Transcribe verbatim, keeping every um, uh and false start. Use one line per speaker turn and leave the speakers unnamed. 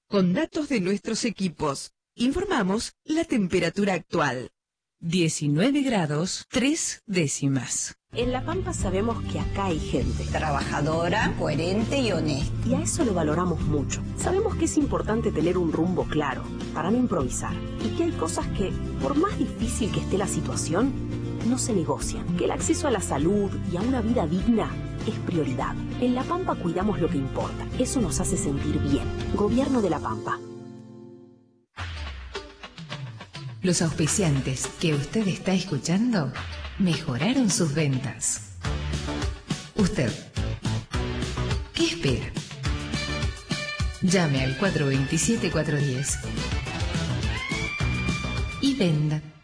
Con datos de nuestros equipos, informamos la temperatura actual. diecinueve grados, tres décimas.
En La Pampa sabemos que acá hay gente
trabajadora, coherente y honesta.
Y a eso lo valoramos mucho. Sabemos que es importante tener un rumbo claro, para no improvisar. Y que hay cosas que, por más difícil que esté la situación, no se negocian. Que el acceso a la salud y a una vida digna es prioridad. En La Pampa cuidamos lo que importa. Eso nos hace sentir bien. Gobierno de La Pampa.
Los auspiciantes que usted está escuchando mejoraron sus ventas. Usted, ¿qué espera? Llame al cuatro dos siete, cuatro uno cero y venda.